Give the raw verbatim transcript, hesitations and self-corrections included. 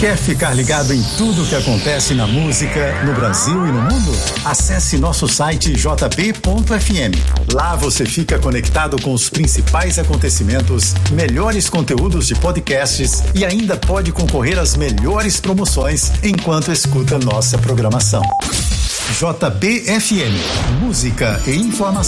Quer ficar ligado em tudo o que acontece na música, no Brasil e no mundo? Acesse nosso site j b ponto f m. Lá você fica conectado com os principais acontecimentos, melhores conteúdos de podcasts e ainda pode concorrer às melhores promoções enquanto escuta nossa programação. J B F M, música e informação.